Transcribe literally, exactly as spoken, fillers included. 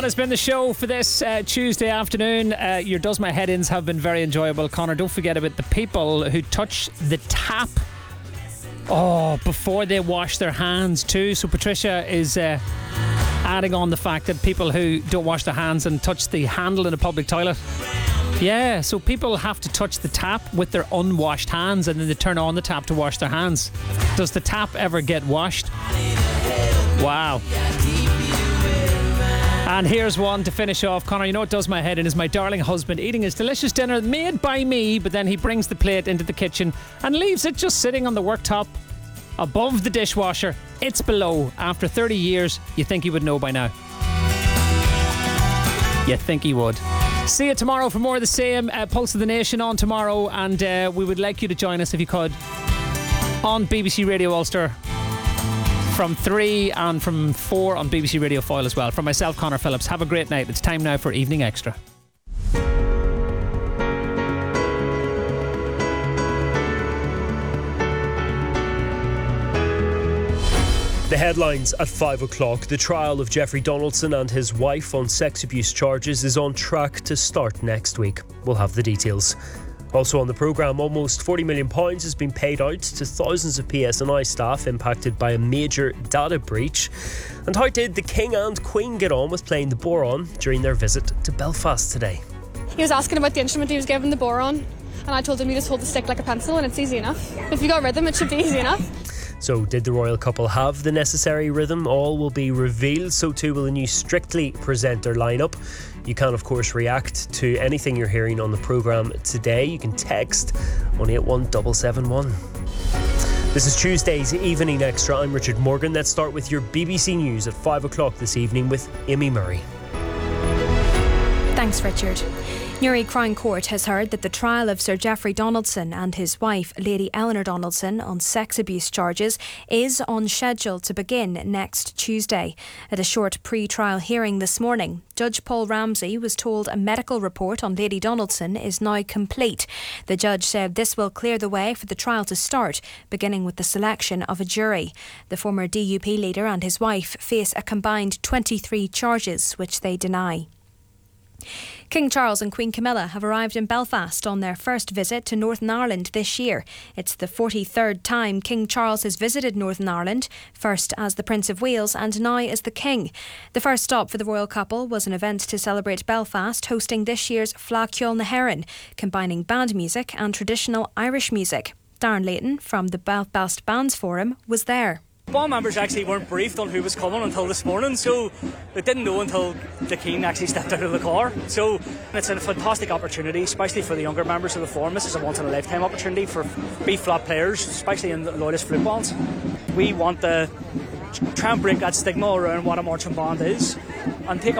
That has been the show for this uh, Tuesday afternoon. Uh, your Does My Head Ins have been very enjoyable. Connor, don't forget about the people who touch the tap oh, before they wash their hands too. So Patricia is uh, adding on the fact that people who don't wash their hands and touch the handle in a public toilet. Yeah, so people have to touch the tap with their unwashed hands and then they turn on the tap to wash their hands. Does the tap ever get washed? Wow. And here's one to finish off. Connor, you know what does my head in is my darling husband eating his delicious dinner made by me, but then he brings the plate into the kitchen and leaves it just sitting on the worktop above the dishwasher. It's below. After thirty years, you think he would know by now. You think he would. See you tomorrow for more of the same. uh, Pulse of the Nation on tomorrow, and uh, we would like you to join us if you could on B B C Radio Ulster from three and from four on B B C Radio Foyle as well. From myself, Connor Phillips, have a great night. It's time now for Evening Extra. The headlines at five o'clock. The trial of Jeffrey Donaldson and his wife on sex abuse charges is on track to start next week. We'll have the details. Also on the programme, almost forty million pounds has been paid out to thousands of P S N I staff impacted by a major data breach. And how did the King and Queen get on with playing the boron during their visit to Belfast today? He was asking about the instrument he was given, the boron, and I told him you just hold the stick like a pencil and it's easy enough. If you got rhythm, it should be easy enough. So did the royal couple have the necessary rhythm? All will be revealed. So too will a new Strictly presenter lineup. You can of course react to anything you're hearing on the programme today. You can text on eight one seven seven one. This is Tuesday's Evening Extra. I'm Richard Morgan. Let's start with your B B C News at five o'clock this evening with Amy Murray. Thanks, Richard. Newry Crown Court has heard that the trial of Sir Jeffrey Donaldson and his wife, Lady Eleanor Donaldson, on sex abuse charges is on schedule to begin next Tuesday. At a short pre-trial hearing this morning, Judge Paul Ramsey was told a medical report on Lady Donaldson is now complete. The judge said this will clear the way for the trial to start, beginning with the selection of a jury. The former D U P leader and his wife face a combined twenty-three charges, which they deny. King Charles and Queen Camilla have arrived in Belfast on their first visit to Northern Ireland this year. It's the forty-third time King Charles has visited Northern Ireland, first as the Prince of Wales and now as the King. The first stop for the royal couple was an event to celebrate Belfast, hosting this year's Fleadh Cheoil na hÉireann, combining band music and traditional Irish music. Darren Layton from the Belfast Bands Forum was there. Band members actually weren't briefed on who was coming until this morning, so they didn't know until the King actually stepped out of the car. So it's a fantastic opportunity, especially for the younger members of the forum. This is a once-in-a-lifetime opportunity for B-flat players, especially in the Loyalist flute bands. We want to try and break that stigma around what a marching band is and take